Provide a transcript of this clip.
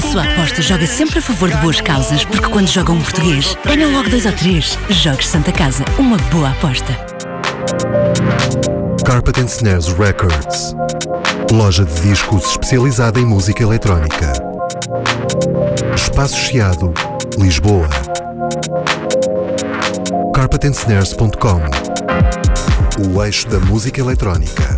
sua aposta joga sempre a favor de boas causas, porque quando joga um português, ganham logo 2 ou 3. Jogues Santa Casa, uma boa aposta. Carpet Snares Records, loja de discos especializada em música eletrónica. Espaço Chiado, Lisboa. carpetsnares.com, o eixo da música eletrónica.